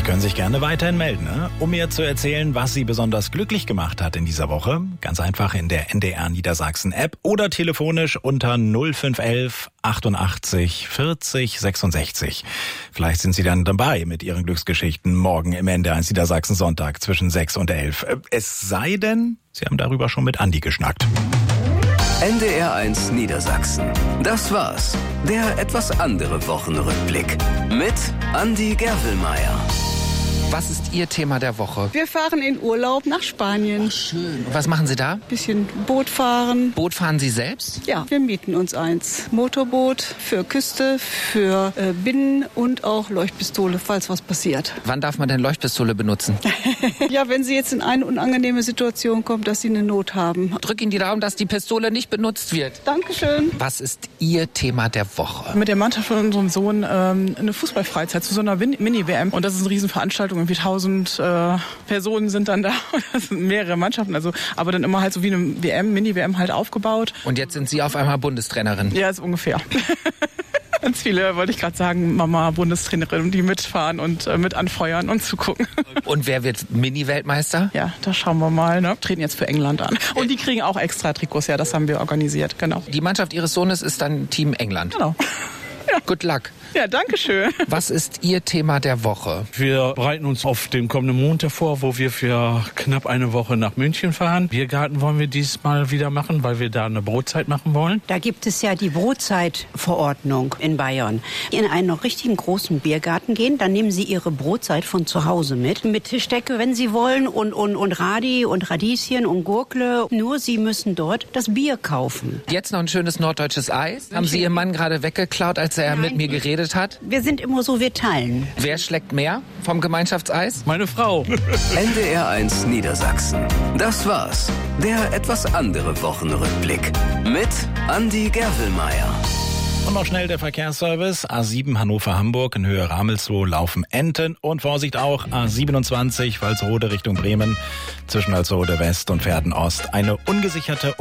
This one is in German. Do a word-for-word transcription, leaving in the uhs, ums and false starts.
Sie können sich gerne weiterhin melden, ne? Um mir zu erzählen, was Sie besonders glücklich gemacht hat in dieser Woche. Ganz einfach in der N D R Niedersachsen App oder telefonisch unter null fünf elf achtundachtzig vierzig sechsundsechzig. Vielleicht sind Sie dann dabei mit Ihren Glücksgeschichten morgen im N D R eins Niedersachsen Sonntag zwischen sechs und elf. Es sei denn, Sie haben darüber schon mit Andi geschnackt. N D R eins Niedersachsen. Das war's. Der etwas andere Wochenrückblick mit Andi Gervelmeier. Was ist Ihr Thema der Woche? Wir fahren in Urlaub nach Spanien. Ach, schön. Und was machen Sie da? Bisschen Boot fahren. Boot fahren Sie selbst? Ja, wir mieten uns eins. Motorboot für Küste, für äh, Binnen und auch Leuchtpistole, falls was passiert. Wann darf man denn Leuchtpistole benutzen? Ja, wenn Sie jetzt in eine unangenehme Situation kommen, dass Sie eine Not haben. Drück Ihnen die Daumen, dass die Pistole nicht benutzt wird. Dankeschön. Was ist Ihr Thema der Woche? Mit der Mannschaft von unserem Sohn ähm, eine Fußballfreizeit zu so einer Mini-W M. Und das ist eine Riesenveranstaltung. Irgendwie tausend äh, Personen sind dann da. Das sind mehrere Mannschaften. Also, aber dann immer halt so wie eine W M, Mini-W M halt aufgebaut. Und jetzt sind Sie auf einmal Bundestrainerin? Ja, ist ungefähr. Ganz viele, wollte ich gerade sagen, Mama, Bundestrainerin, die mitfahren und äh, mit anfeuern und zugucken. Und wer wird Mini-Weltmeister? Ja, da schauen wir mal. Ne? Treten jetzt für England an. Und die kriegen auch extra Trikots. Ja, das haben wir organisiert, genau. Die Mannschaft Ihres Sohnes ist dann Team England? Genau. Ja. Good luck. Ja, danke schön. Was ist Ihr Thema der Woche? Wir bereiten uns auf den kommenden Montag vor, wo wir für knapp eine Woche nach München fahren. Biergarten wollen wir diesmal wieder machen, weil wir da eine Brotzeit machen wollen. Da gibt es ja die Brotzeitverordnung in Bayern. In einen noch richtigen großen Biergarten gehen, dann nehmen Sie Ihre Brotzeit von zu Hause mit. Mit Tischdecke, wenn Sie wollen, und, und, und Radi und Radieschen und Gurkle. Nur Sie müssen dort das Bier kaufen. Jetzt noch ein schönes norddeutsches Eis. Haben Sie Ihren Mann gerade weggeklaut, als er Nein. mit mir geredet hat? Wir sind immer so, wir teilen. Wer schlägt mehr vom Gemeinschaftseis? Meine Frau. N D R eins Niedersachsen. Das war's. Der etwas andere Wochenrückblick mit Andi Gervelmeier. Und noch schnell der Verkehrsservice. A sieben Hannover-Hamburg in Höhe Ramelsloh laufen Enten. Und Vorsicht auch, A siebenundzwanzig Walsrode Richtung Bremen zwischen Walsrode West und Verden Ost. Eine ungesicherte